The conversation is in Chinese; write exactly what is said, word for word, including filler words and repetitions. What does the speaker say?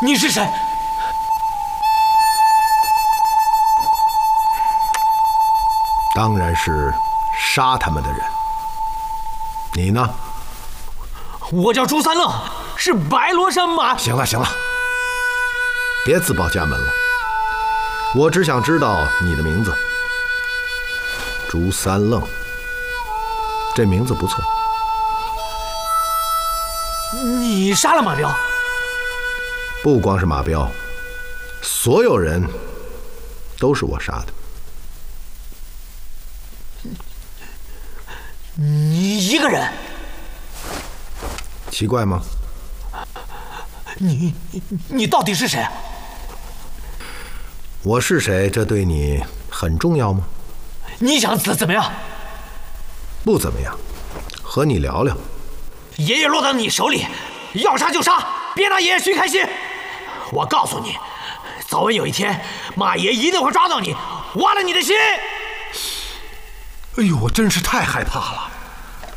你是谁？ 当然是杀他们的人。你呢？ 我叫朱三愣，是白罗山马。 行了行了，别自报家门了。我只想知道你的名字。朱三愣，这名字不错。 你杀了马彪？ 不光是马彪，所有人都是我杀的。 你一个人？ 奇怪吗？ 你你到底是谁？ 我是谁，这对你很重要吗？ 你想怎怎么样？ 不怎么样，和你聊聊。 爷爷落到你手里，要杀就杀，别拿爷爷寻开心。我告诉你，早晚有一天，马爷一定会抓到你，挖了你的心。 哎呦，我真是太害怕了。